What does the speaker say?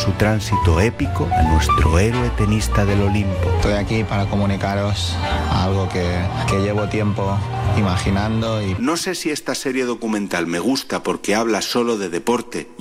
su tránsito épico a nuestro héroe tenista del Olimpo. Estoy aquí para comunicaros algo que llevo tiempo imaginando y... No sé si esta serie documental me gusta porque habla solo de deporte